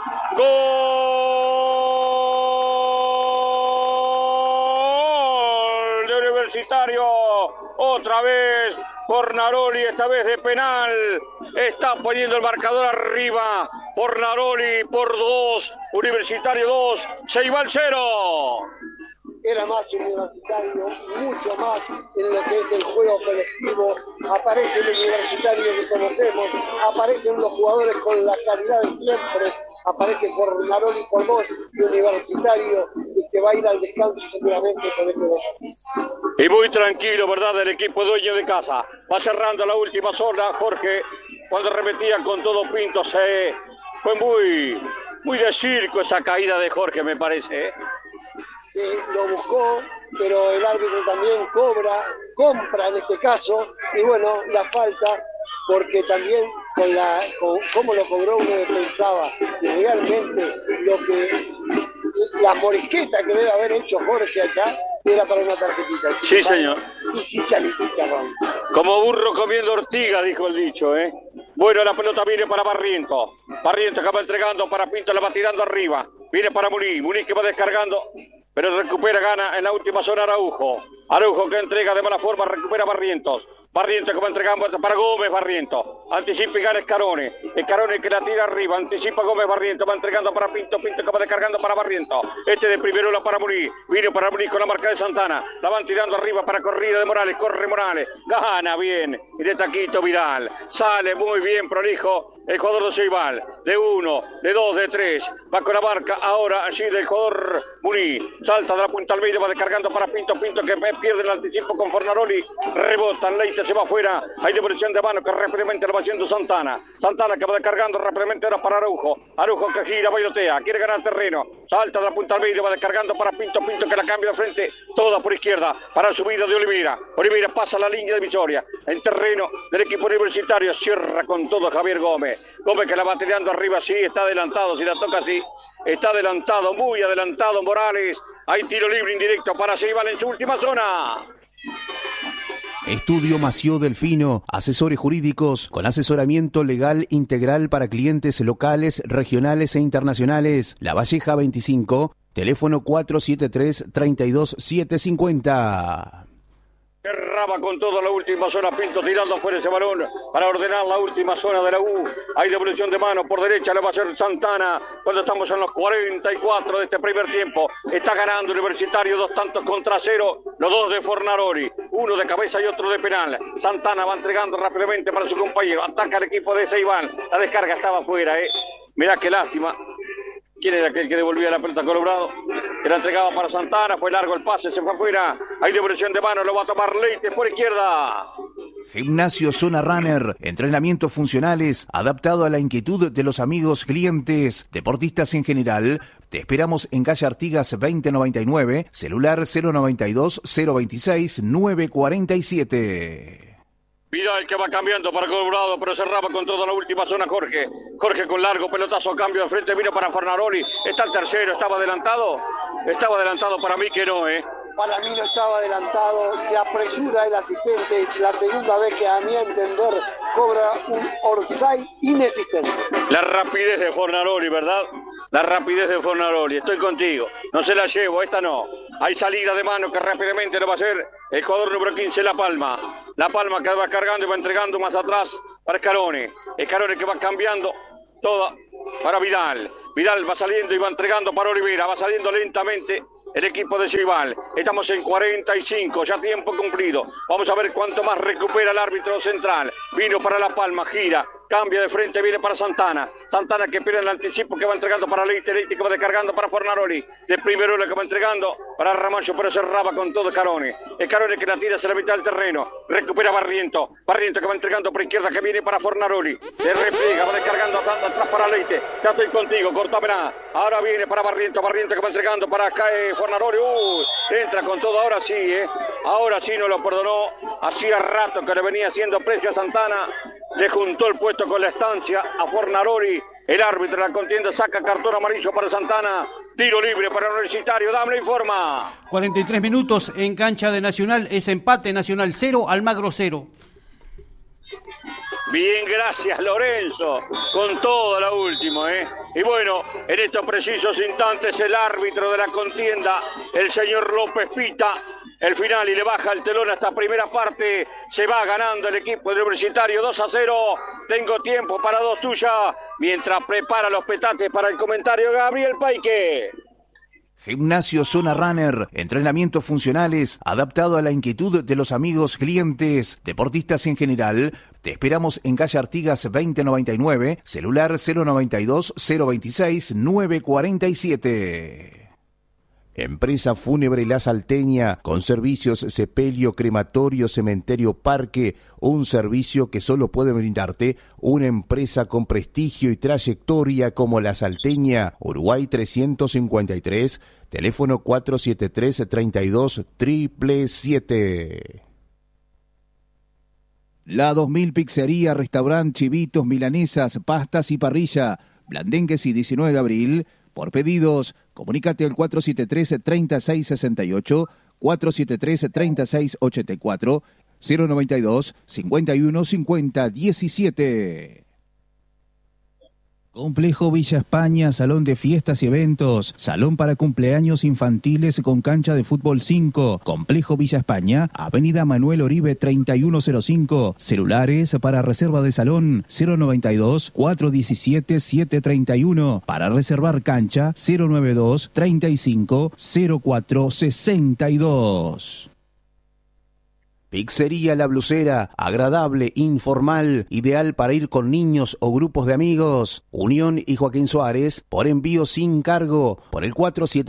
Speaker 1: ¡Gol de Universitario! Otra vez Fornaroli, esta vez de penal. Está poniendo el marcador arriba. Fornaroli por 2, Universitario 2, Ceibal 0.
Speaker 3: Era más Universitario, mucho más en lo que es el juego colectivo. Aparece el Universitario que conocemos, aparecen los jugadores con la calidad de siempre, aparece Fornaroli por 2 y Universitario que va a ir al descanso seguramente con este 2.
Speaker 1: Y muy tranquilo, ¿verdad? El equipo dueño de casa. Va cerrando la última zona, Jorge, cuando repetían con todo Pinto. Fue muy de circo esa caída de Jorge, me parece,
Speaker 3: Sí, lo buscó, pero el árbitro también compra en este caso, y bueno, la falta, porque también con cómo lo cobró uno pensaba que realmente la morisqueta que debe haber hecho Jorge acá era para una tarjetita.
Speaker 1: Sí, señor.
Speaker 3: Y chicharrón.
Speaker 1: Como burro comiendo ortiga, dijo el dicho, Bueno, la pelota viene para Barriento. Barriento que va entregando para Pinto, la va tirando arriba. Viene para Muniz que va descargando, pero recupera, gana en la última zona Araujo. Araujo que entrega de mala forma, recupera Barrientos. Barrientos que va entregando para Gómez Barrientos. Anticipa y gana Escarone. Escarone que la tira arriba. Anticipa Gómez Barrientos. Va entregando para Pinto. Pinto que va descargando para Barrientos. Este de primero la para Muniz. Vino para Muniz con la marca de Santana. La van tirando arriba para corrida de Morales. Corre Morales. Gana bien. Y de taquito Vidal. Sale muy bien prolijo el jugador de Ceibal. De 1, de 2, de 3. Va con la marca ahora allí del jugador Muniz. Salta de la punta al medio. Va descargando para Pinto. Pinto que pierde el anticipo con Fornaroli. Rebota. Leite se va afuera. Hay devolución de mano que rápidamente lo va haciendo Santana. Santana que va descargando rápidamente ahora para Araujo. Araujo que gira, bailotea. Quiere ganar terreno. Salta de la punta al medio. Va descargando para Pinto. Pinto que la cambia de frente. Toda por izquierda. Para subida de Oliveira. Oliveira pasa la línea de divisoria. En terreno del equipo Universitario. Cierra con todo Javier Gómez. Gómez que la va tirando arriba. Sí, está adelantado. Si la toca así. Está adelantado. Muy adelantado Morales. Hay tiro libre indirecto para Ceibal en su última zona.
Speaker 2: Estudio Mació Delfino, asesores jurídicos con asesoramiento legal integral para clientes locales, regionales e internacionales. La Valleja 25, teléfono 473-32750.
Speaker 1: Cerraba con toda la última zona, Pinto tirando fuera ese balón para ordenar la última zona de la U. Hay devolución de mano por derecha, le va a hacer Santana cuando estamos en los 44 de este primer tiempo. Está ganando Universitario 2 tantos contra 0, los dos de Fornaroli, uno de cabeza y otro de penal. Santana va entregando rápidamente para su compañero, ataca el equipo de Ceibal, la descarga estaba afuera, Mirá qué lástima. ¿Quién era aquel que devolvía la pelota a Colorado? Que la entregaba para Santana, fue largo el pase, se fue afuera. Hay devolución de mano, lo va a tomar Leite por izquierda.
Speaker 2: Gimnasio Zona Runner, entrenamientos funcionales, adaptado a la inquietud de los amigos, clientes, deportistas en general. Te esperamos en calle Artigas 2099, celular 092-026-947.
Speaker 1: Vidal que va cambiando para Colorado, pero cerraba con toda la última zona Jorge. Jorge con largo pelotazo, cambio de frente, vino para Fornaroli. Está el tercero, estaba adelantado para mí que no,
Speaker 3: Para mí no estaba adelantado, se apresura el asistente, es la segunda vez que a mi entender cobra un offside inexistente.
Speaker 1: La rapidez de Fornaroli, ¿verdad? La rapidez de Fornaroli, estoy contigo. No se la llevo, esta no. Hay salida de mano que rápidamente lo va a hacer el jugador número 15, La Palma. La Palma que va cargando y va entregando más atrás para Escarone. Escarone que va cambiando toda para Vidal. Vidal va saliendo y va entregando para Olivera. Va saliendo lentamente el equipo de Ceibal. Estamos en 45, ya tiempo cumplido. Vamos a ver cuánto más recupera el árbitro central. Vino para La Palma, gira, cambia de frente, viene para Santana. Santana que pierde el anticipo, que va entregando para Leite. Leite que va descargando para Fornaroli. De primero que va entregando para Ramallo, pero cerraba con todo Escarone. Escarone que la tira hacia la mitad del terreno. Recupera Barriento. Barriento que va entregando por izquierda, que viene para Fornaroli. Se repliega, va descargando atrás para Leite. Ya estoy contigo, cortámela. Ahora viene para Barriento. Barriento que va entregando para Fornaroli. Entra con todo, ahora sí, ahora sí no lo perdonó. Hacía rato que le venía haciendo precio a Santana. Le juntó el puesto con la estancia a Fornaroli. El árbitro de la contienda saca cartón amarillo para Santana. Tiro libre para Universitario. Dame la informa.
Speaker 4: 43 minutos en cancha de Nacional. Es empate. Nacional 0, Almagro 0.
Speaker 1: Bien, gracias Lorenzo, con todo la última, Y bueno, en estos precisos instantes el árbitro de la contienda, el señor López Pita, el final y le baja el telón a esta primera parte, se va ganando el equipo de Universitario 2-0, tengo tiempo para dos tuyas, mientras prepara los petates para el comentario Gabriel Paique.
Speaker 2: Gimnasio Zona Runner, entrenamientos funcionales, adaptado a la inquietud de los amigos, clientes, deportistas en general. Te esperamos en calle Artigas 2099, celular 092-026-947. Empresa Fúnebre La Salteña, con servicios sepelio, crematorio, cementerio, parque, un servicio que solo puede brindarte una empresa con prestigio y trayectoria como La Salteña, Uruguay 353, teléfono 473-32-777. La 2000 Pizzería, Restaurant, Chivitos, Milanesas, Pastas y Parrilla, Blandengues y 19 de abril. Por pedidos, comunícate al 473-3668, 473-3684, 092-5150-17. Complejo Villa España, salón de fiestas y eventos, salón para cumpleaños infantiles con cancha de fútbol 5. Complejo Villa España, Avenida Manuel Oribe 3105. Celulares para reserva de salón 092-417-731. Para reservar cancha 092-35-0462. Pizzería La Blusera, agradable, informal, ideal para ir con niños o grupos de amigos. Unión y Joaquín Suárez, por envío sin cargo, por el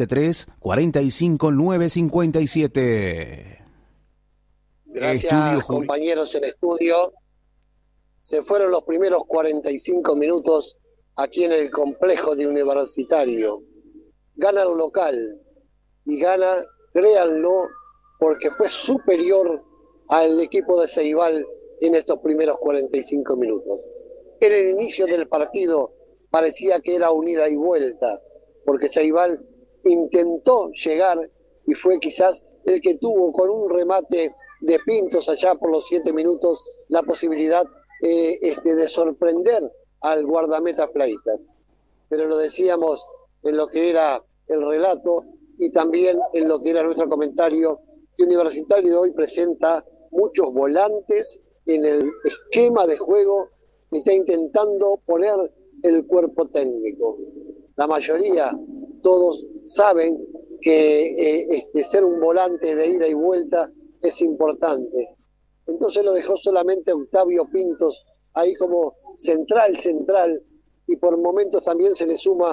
Speaker 2: 473-45957.
Speaker 3: Gracias, compañeros en estudio. Se fueron los primeros 45 minutos aquí en el complejo de Universitario. Gana el local y gana, créanlo, porque fue superior al equipo de Ceibal en estos primeros 45 minutos. En el inicio del partido parecía que era unida y vuelta, porque Ceibal intentó llegar y fue quizás el que tuvo con un remate de Pintos allá por los 7 minutos la posibilidad de sorprender al guardameta Fleitas. Pero lo decíamos en lo que era el relato y también en lo que era nuestro comentario, que Universitario hoy presenta muchos volantes en el esquema de juego que está intentando poner el cuerpo técnico. La mayoría, todos saben que ser un volante de ida y vuelta es importante. Entonces lo dejó solamente Octavio Pintos ahí como central, y por momentos también se le suma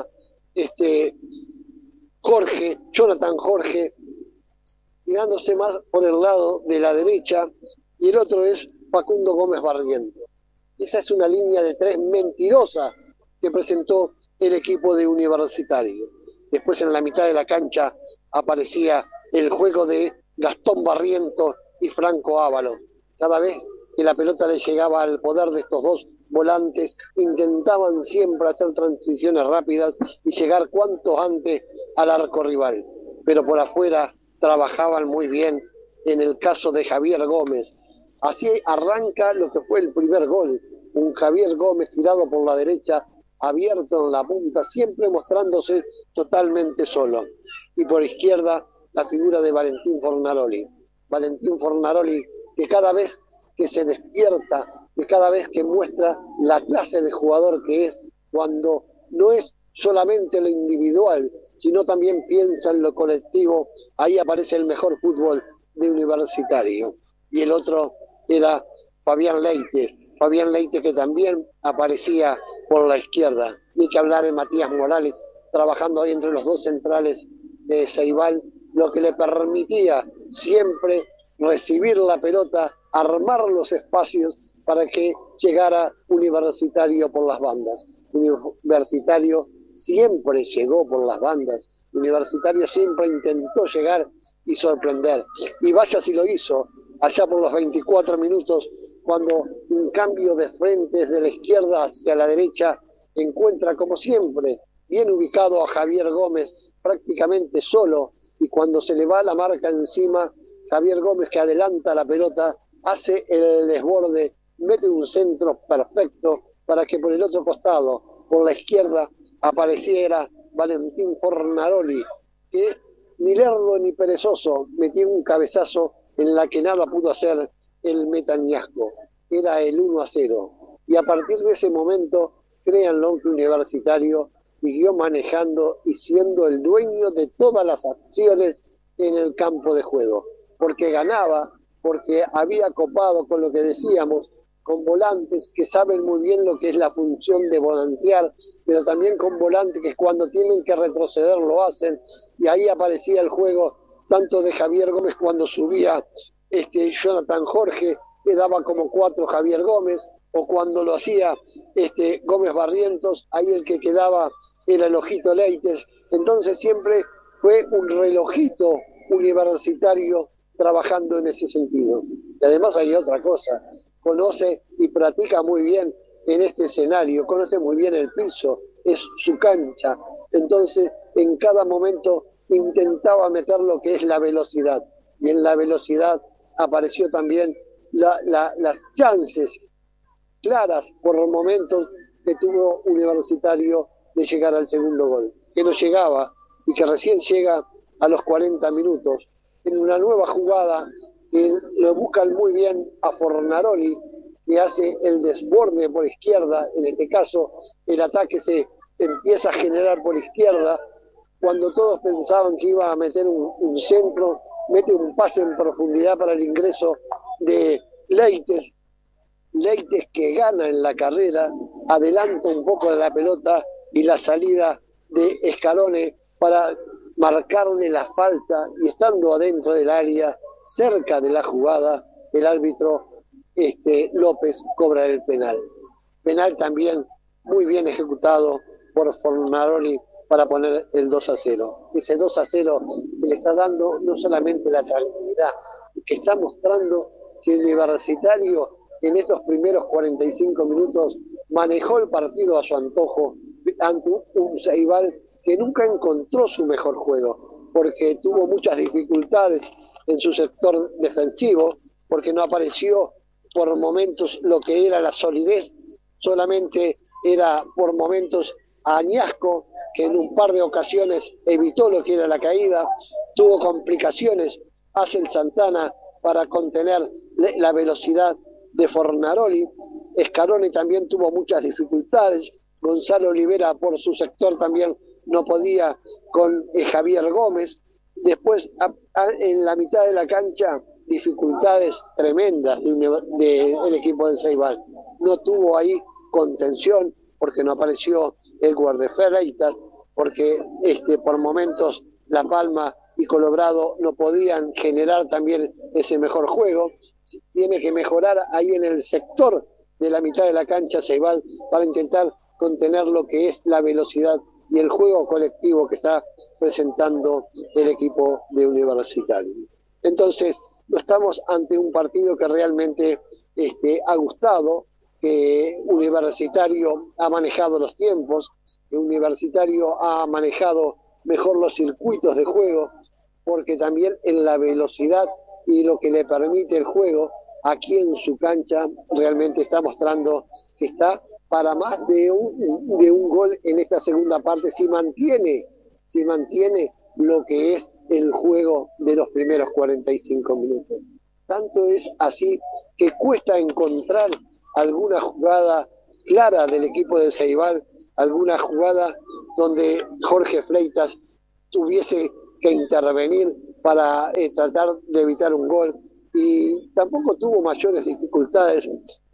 Speaker 3: Jonathan Jorge, tirándose más por el lado de la derecha, y el otro es Facundo Gómez Barriento. Esa es una línea de 3 mentirosa que presentó el equipo de Universitario. Después en la mitad de la cancha aparecía el juego de Gastón Barriento y Franco Ábalos. Cada vez que la pelota le llegaba al poder de estos dos volantes, intentaban siempre hacer transiciones rápidas y llegar cuanto antes al arco rival. Pero por afuera trabajaban muy bien en el caso de Javier Gómez. Así arranca lo que fue el primer gol, un Javier Gómez tirado por la derecha, abierto en la punta, siempre mostrándose totalmente solo. Y por izquierda la figura de Valentín Fornaroli. Valentín Fornaroli, que cada vez que se despierta, que cada vez que muestra la clase de jugador que es, cuando no es solamente lo individual, sino también piensa en lo colectivo, ahí aparece el mejor fútbol de Universitario. Y el otro era Fabián Leite que también aparecía por la izquierda. Ni que hablar de Matías Morales, trabajando ahí entre los dos centrales de Ceibal, lo que le permitía siempre recibir la pelota, armar los espacios para que llegara Universitario por las bandas. Universitario siempre llegó por las bandas, Universitario siempre intentó llegar y sorprender, y vaya si lo hizo, allá por los 24 minutos, cuando un cambio de frente desde la izquierda hacia la derecha encuentra como siempre, bien ubicado a Javier Gómez, prácticamente solo, y cuando se le va la marca encima, Javier Gómez, que adelanta la pelota, hace el desborde, mete un centro perfecto para que por el otro costado, por la izquierda, apareciera Valentín Fornaroli, que ni lerdo ni perezoso metió un cabezazo en la que nada pudo hacer el metañasco. Era el 1-0. Y a partir de ese momento, créanlo, que Universitario siguió manejando y siendo el dueño de todas las acciones en el campo de juego, porque ganaba, porque había copado con lo que decíamos, con volantes que saben muy bien lo que es la función de volantear, pero también con volantes que cuando tienen que retroceder lo hacen, y ahí aparecía el juego tanto de Javier Gómez cuando subía Jonathan Jorge, que daba como 4 Javier Gómez, o cuando lo hacía Gómez Barrientos, ahí el que quedaba era el Ojito Leites. Entonces siempre fue un relojito Universitario trabajando en ese sentido. Y además hay otra cosa, conoce y practica muy bien en este escenario, conoce muy bien el piso, es su cancha. Entonces en cada momento intentaba meter lo que es la velocidad, y en la velocidad apareció también las chances claras por momentos que tuvo Universitario de llegar al segundo gol, que no llegaba y que recién llega a los 40 minutos en una nueva jugada que lo buscan muy bien a Fornaroli, que hace el desborde por izquierda. En este caso el ataque se empieza a generar por izquierda, cuando todos pensaban que iba a meter un centro, mete un pase en profundidad para el ingreso de Leites, que gana en la carrera, adelanta un poco de la pelota, y la salida de Scaloni para marcarle la falta, y estando adentro del área, cerca de la jugada, el árbitro López cobra el penal. Penal también muy bien ejecutado por Fornaroli para poner el 2-0. Ese 2-0 que le está dando no solamente la tranquilidad, que está mostrando que Universitario en estos primeros 45 minutos manejó el partido a su antojo ante un Ceibal que nunca encontró su mejor juego, porque tuvo muchas dificultades en su sector defensivo, porque no apareció por momentos lo que era la solidez, solamente era por momentos Añasco, que en un par de ocasiones evitó lo que era la caída, tuvo complicaciones Hacen Santana para contener la velocidad de Fornaroli. Scaloni también tuvo muchas dificultades, Gonzalo Olivera por su sector también no podía con Javier Gómez. Después en la mitad de la cancha dificultades tremendas del equipo de Ceibal. No tuvo ahí contención porque no apareció Edward de Freitas, porque por momentos La Palma y Colorado no podían generar también ese mejor juego. Tiene que mejorar ahí en el sector de la mitad de la cancha Ceibal para intentar contener lo que es la velocidad y el juego colectivo que está presentando el equipo de Universitario. Entonces, estamos ante un partido que realmente ha gustado, que Universitario ha manejado los tiempos, que Universitario ha manejado mejor los circuitos de juego, porque también en la velocidad y lo que le permite el juego, aquí en su cancha realmente está mostrando que está para más de un gol en esta segunda parte, si mantiene lo que es el juego de los primeros 45 minutos. Tanto es así que cuesta encontrar alguna jugada clara del equipo de Ceibal, alguna jugada donde Jorge Fleitas tuviese que intervenir para tratar de evitar un gol, y tampoco tuvo mayores dificultades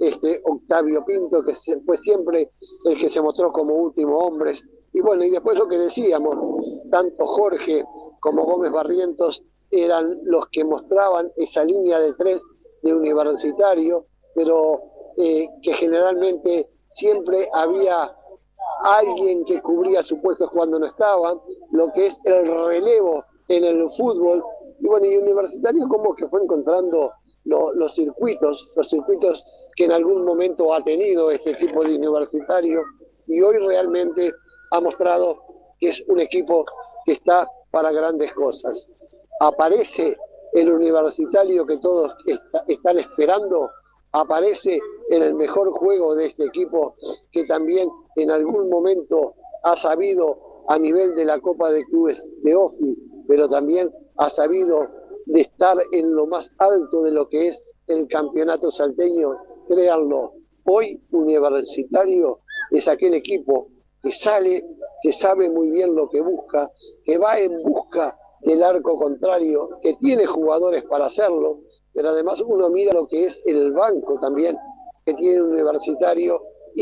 Speaker 3: Octavio Pinto, que fue siempre el que se mostró como último hombre. Y bueno, y después lo que decíamos, tanto Jorge como Gómez Barrientos eran los que mostraban esa línea de 3 de Universitario, pero que generalmente siempre había alguien que cubría su puesto cuando no estaban, lo que es el relevo en el fútbol. Y bueno, y Universitario como que fue encontrando los circuitos que en algún momento ha tenido este equipo de Universitario, y hoy realmente ha mostrado que es un equipo que está para grandes cosas. Aparece el Universitario que todos están esperando, aparece en el mejor juego de este equipo, que también en algún momento ha sabido, a nivel de la Copa de Clubes de OFI, pero también ha sabido de estar en lo más alto de lo que es el campeonato salteño. Créanlo, hoy Universitario es aquel equipo que sale, que sabe muy bien lo que busca, que va en busca del arco contrario, que tiene jugadores para hacerlo, pero además uno mira lo que es el banco también que tiene Universitario,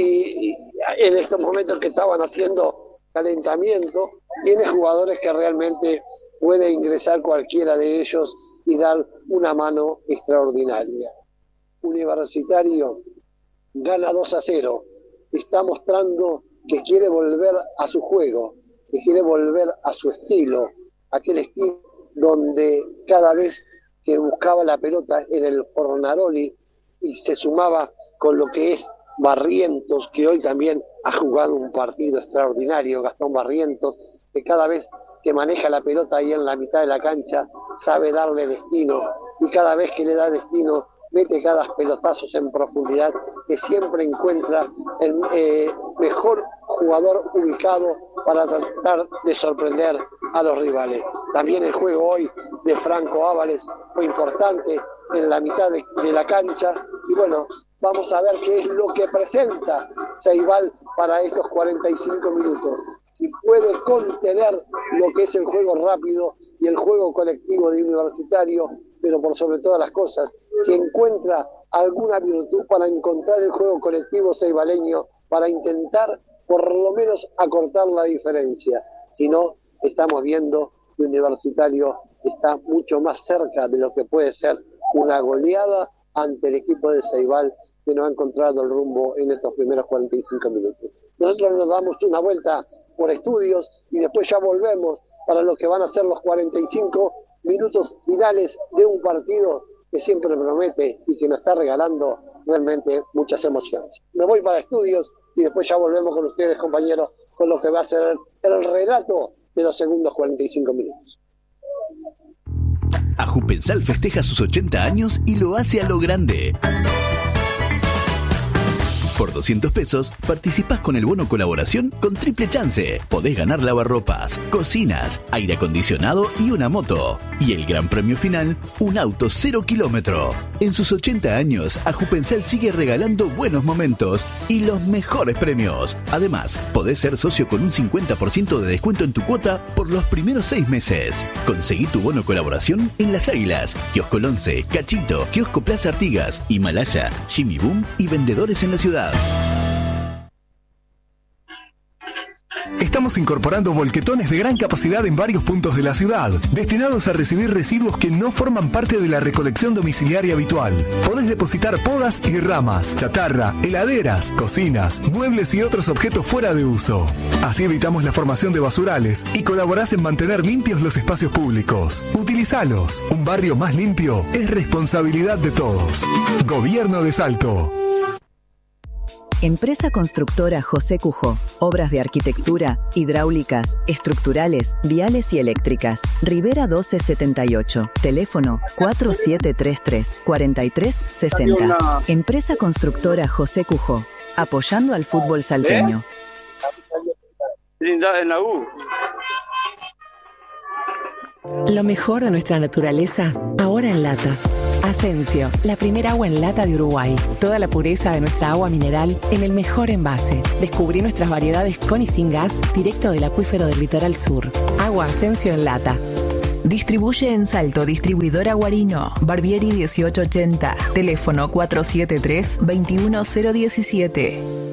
Speaker 3: y en estos momentos que estaban haciendo calentamiento, tiene jugadores que realmente puede ingresar cualquiera de ellos y dar una mano extraordinaria. Universitario gana 2-0, está mostrando que quiere volver a su juego, que quiere volver a su estilo, aquel estilo donde cada vez que buscaba la pelota en el Fornaroli y se sumaba con lo que es Barrientos, que hoy también ha jugado un partido extraordinario, Gastón Barrientos, que cada vez que maneja la pelota ahí en la mitad de la cancha sabe darle destino, y cada vez que le da destino mete cada pelotazos en profundidad, que siempre encuentra el mejor jugador ubicado para tratar de sorprender a los rivales. También el juego hoy de Franco Ábares fue importante en la mitad de la cancha, y bueno, vamos a ver qué es lo que presenta Ceibal para estos 45 minutos. Si puede contener lo que es el juego rápido y el juego colectivo de Universitario, pero por sobre todas las cosas, si encuentra alguna virtud para encontrar el juego colectivo ceibaleño, para intentar por lo menos acortar la diferencia. Si no, estamos viendo que Universitario está mucho más cerca de lo que puede ser una goleada ante el equipo de Ceibal, que no ha encontrado el rumbo en estos primeros 45 minutos. Nosotros nos damos una vuelta por estudios y después ya volvemos para lo que van a ser los 45 minutos finales de un partido que siempre promete y que nos está regalando realmente muchas emociones. Me voy para estudios y después ya volvemos con ustedes, compañeros, con lo que va a ser el relato de los segundos 45 minutos.
Speaker 7: Ajupensal festeja sus 80 años y lo hace a lo grande. Por 200 pesos participás con el bono colaboración con triple chance. Podés ganar lavarropas, cocinas, aire acondicionado y una moto. Y el gran premio final, un auto 0 kilómetro. En sus 80 años, Ajupensal sigue regalando buenos momentos y los mejores premios. Además, podés ser socio con un 50% de descuento en tu cuota por los primeros 6 meses. Conseguí tu bono colaboración en Las Águilas, Kiosco 11, Cachito, Kiosco Plaza Artigas, Himalaya, Jimmy Boom y vendedores en la ciudad.
Speaker 8: Estamos incorporando volquetones de gran capacidad en varios puntos de la ciudad, destinados a recibir residuos que no forman parte de la recolección domiciliaria habitual. Podés depositar podas y ramas, chatarra, heladeras, cocinas, muebles y otros objetos fuera de uso. Así evitamos la formación de basurales y colaborás en mantener limpios los espacios públicos. Utilizalos. Un barrio más limpio es responsabilidad de todos. Gobierno de Salto.
Speaker 9: Empresa constructora José Cujó. Obras de arquitectura, hidráulicas, estructurales, viales y eléctricas. Rivera 1278. Teléfono 4733-4360. Empresa constructora José Cujó. Apoyando al fútbol salteño.
Speaker 1: Linda en la U.
Speaker 10: Lo mejor de nuestra naturaleza, ahora en lata. Asensio, la primera agua en lata de Uruguay. Toda la pureza de nuestra agua mineral en el mejor envase. Descubrí nuestras variedades con y sin gas, directo del acuífero del litoral sur. Agua Asensio en lata.
Speaker 9: Distribuye en Salto, distribuidora Guarino, Barbieri 1880, teléfono 473-21017.